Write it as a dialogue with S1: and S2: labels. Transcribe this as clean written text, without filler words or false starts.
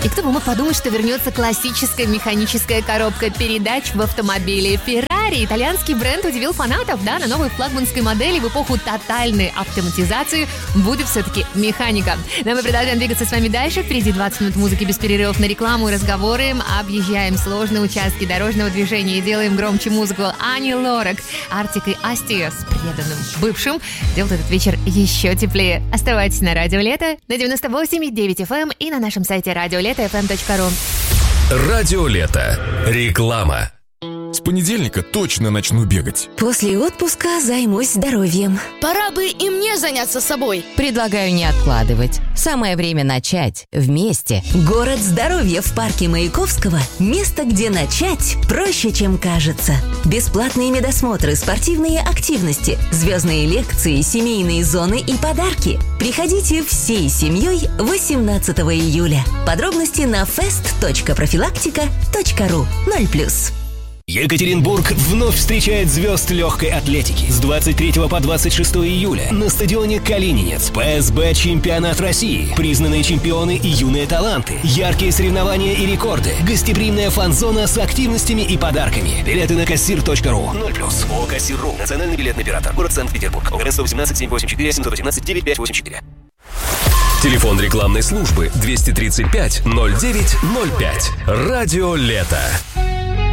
S1: И кто бы мог подумать, что вернется классическая механическая коробка передач в автомобиле Ferrari. Итальянский бренд удивил фанатов, да, на новой флагманской модели в эпоху тотальной автоматизации будет все-таки механика. Но мы продолжаем двигаться с вами дальше. Впереди 20 минут музыки без перерывов на рекламу и разговоры. Объезжаем сложные участки дорожного движения и делаем громче музыку. Ани Лорак, Артик и Асти с преданным бывшим делают этот вечер еще теплее. Оставайтесь на Радио Лето на 98,9 FM и на нашем сайте radiolето.fm.ru.
S2: Радио Лето. Реклама.
S3: С понедельника точно начну бегать.
S4: После отпуска займусь здоровьем.
S5: Пора бы и мне заняться собой.
S6: Предлагаю не откладывать. Самое время начать вместе.
S4: Город здоровья в парке Маяковского – место, где начать проще, чем кажется. Бесплатные медосмотры, спортивные активности, звездные лекции, семейные зоны и подарки. Приходите всей семьей 18 июля. Подробности на fest.profilaktika.ru 0+.
S7: Екатеринбург вновь встречает звезд легкой атлетики. С 23 по 26 июля на стадионе Калининец ПСБ чемпионат России. Признанные чемпионы и юные таланты. Яркие соревнования и рекорды. Гостеприимная фан-зона с активностями и подарками. Билеты на кассир.ру. 0+. ООО «Кассир.ру». Национальный билетный оператор. Город Санкт-Петербург. ОГРН 118 784 718 9584.
S2: Телефон рекламной службы 235 09 05. Радио Лето.